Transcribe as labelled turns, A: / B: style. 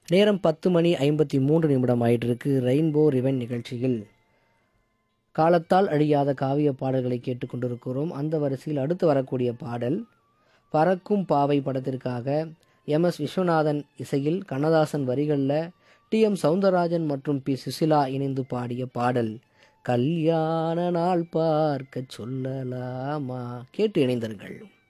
A: நேரம் 10:53 ஆயிட்டிருக்கு. ரெயின்போ ரிவன் நிகழ்ச்சியில் காலத்தால் அழியாத காவிய பாடல்களை கேட்டுக்கொண்டிருக்கிறோம். அந்த வரிசையில் அடுத்து வரக்கூடிய பாடல் பறக்கும் பாவை படத்திற்காக எம்.எஸ். விஸ்வநாதன் இசையில் கண்ணதாசன் வரிகளில் டி.எம். சௌந்தரராஜன் மற்றும் பி. சுசிலா இணைந்து பாடிய பாடல் கல்யாண நாள் பார்க்க சொல்லலாமா. கேட்டு இணைந்தர்கள்.